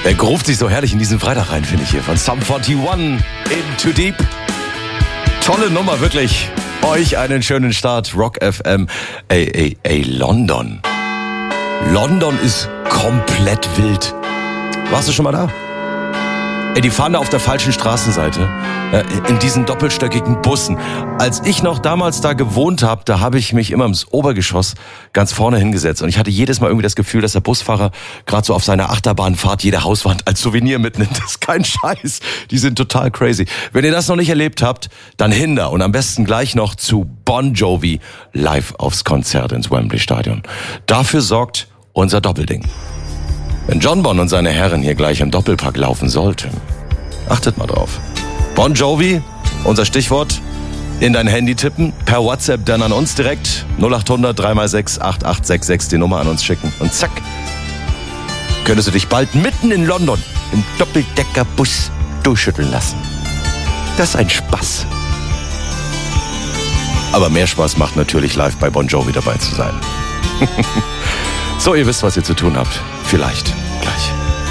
Er gruft sich so herrlich in diesen Freitag rein, finde ich hier. Von Sum 41, In Too Deep. Tolle Nummer, wirklich. Euch einen schönen Start, Rock FM. Ey, London. London ist komplett wild. Warst du schon mal da? Ey, die fahren da auf der falschen Straßenseite, in diesen doppelstöckigen Bussen. Als ich noch damals da gewohnt habe, da habe ich mich immer ins Obergeschoss ganz vorne hingesetzt. Und ich hatte jedes Mal irgendwie das Gefühl, dass der Busfahrer gerade so auf seiner Achterbahnfahrt jede Hauswand als Souvenir mitnimmt. Das ist kein Scheiß. Die sind total crazy. Wenn ihr das noch nicht erlebt habt, dann hinter und am besten gleich noch zu Bon Jovi live aufs Konzert ins Wembley Stadion. Dafür sorgt unser Doppelding. Wenn John Bon und seine Herren hier gleich im Doppelpack laufen sollten, achtet mal drauf. Bon Jovi, unser Stichwort, in dein Handy tippen, per WhatsApp dann an uns direkt, 0800 3x6 8866 die Nummer an uns schicken und zack, könntest du dich bald mitten in London im Doppeldeckerbus durchschütteln lassen. Das ist ein Spaß. Aber mehr Spaß macht natürlich live bei Bon Jovi dabei zu sein. So, ihr wisst, was ihr zu tun habt. Vielleicht.